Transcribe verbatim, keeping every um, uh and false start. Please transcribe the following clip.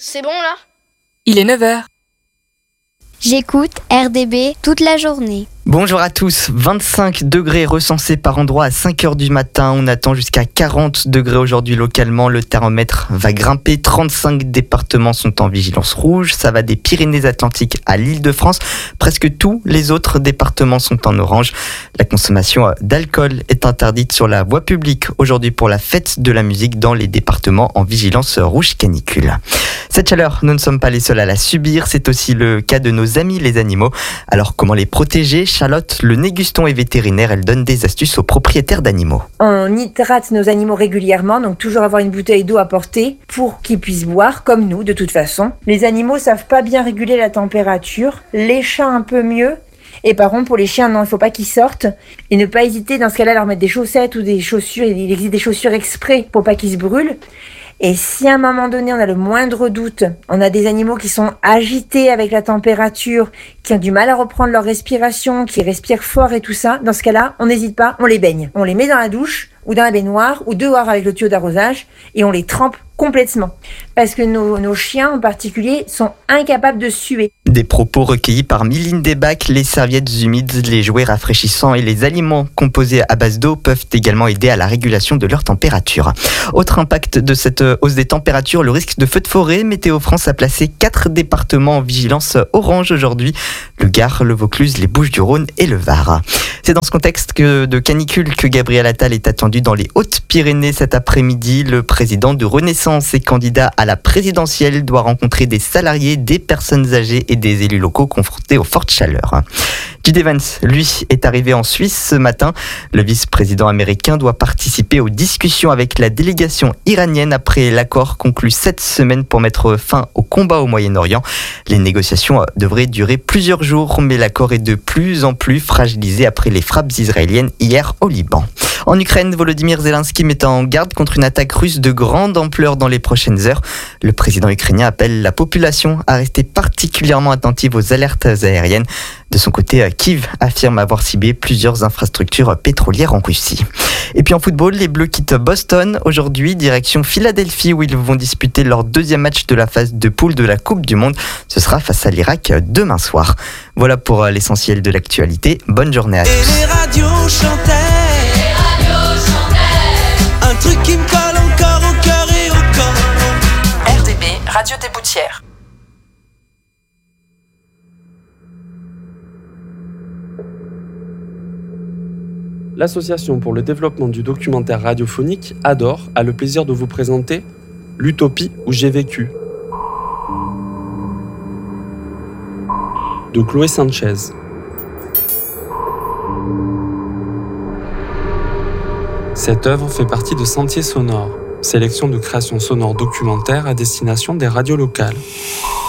C'est bon là ? Il est neuf heures. J'écoute R D B toute la journée. Bonjour à tous, vingt-cinq degrés recensés par endroit à cinq heures du matin. On attend jusqu'à quarante degrés aujourd'hui localement. Le thermomètre va grimper. trente-cinq départements sont en vigilance rouge. Ça va des Pyrénées-Atlantiques à l'Île-de-France. Presque tous les autres départements sont en orange. La consommation d'alcool est interdite sur la voie publique aujourd'hui pour la fête de la musique dans les départements en vigilance rouge canicule. Cette chaleur, nous ne sommes pas les seuls à la subir. C'est aussi le cas de nos amis les animaux. Alors comment les protéger ? Charlotte, le Néguston est vétérinaire, elle donne des astuces aux propriétaires d'animaux. On hydrate nos animaux régulièrement, donc toujours avoir une bouteille d'eau à portée pour qu'ils puissent boire, comme nous de toute façon. Les animaux savent pas bien réguler la température, les chats un peu mieux. Et par contre, pour les chiens, non, il ne faut pas qu'ils sortent. Et ne pas hésiter, dans ce cas-là, à leur mettre des chaussettes ou des chaussures. Il existe des chaussures exprès pour pas qu'ils se brûlent. Et si à un moment donné, on a le moindre doute, on a des animaux qui sont agités avec la température, qui ont du mal à reprendre leur respiration, qui respirent fort et tout ça, dans ce cas-là, on n'hésite pas, on les baigne. On les met dans la douche, ou dans la baignoire, ou dehors avec le tuyau d'arrosage, et on les trempe complètement. Parce que nos, nos chiens en particulier sont incapables de suer. Des propos recueillis par Mylène Desbacs, les serviettes humides, les jouets rafraîchissants et les aliments composés à base d'eau peuvent également aider à la régulation de leur température. Autre impact de cette hausse des températures, le risque de feux de forêt. Météo France a placé quatre départements en vigilance orange aujourd'hui, le Gard, le Vaucluse, les Bouches-du-Rhône et le Var. C'est dans ce contexte que, de canicule que Gabriel Attal est attendu dans les Hautes-Pyrénées cet après-midi. Le président de Renaissance et candidat à la présidentielle doit rencontrer des salariés, des personnes âgées et des élus locaux confrontés aux fortes chaleurs. J D Vance, lui, est arrivé en Suisse ce matin. Le vice-président américain doit participer aux discussions avec la délégation iranienne après l'accord conclu cette semaine pour mettre fin au combat au Moyen-Orient. Les négociations devraient durer plusieurs jours, mais l'accord est de plus en plus fragilisé après les frappes israéliennes hier au Liban. En Ukraine, Volodymyr Zelensky met en garde contre une attaque russe de grande ampleur dans les prochaines heures. Le président ukrainien appelle la population à rester particulièrement attentive aux alertes aériennes. De son côté, Kiev affirme avoir ciblé plusieurs infrastructures pétrolières en Russie. Et puis en football, les Bleus quittent Boston aujourd'hui, direction Philadelphie, où ils vont disputer leur deuxième match de la phase de poule de la Coupe du Monde. Ce sera face à l'Irak demain soir. Voilà pour l'essentiel de l'actualité. Bonne journée à tous. Et les radios chantaient, les radios chantaient, un truc qui me colle encore au cœur et au corps. R D B, Radio des Boutières. L'Association pour le développement du documentaire radiophonique, ADOR, a le plaisir de vous présenter L'Utopie où j'ai vécu, de Chloé Sanchez. Cette œuvre fait partie de Sentiers sonores, sélection de créations sonores documentaires à destination des radios locales.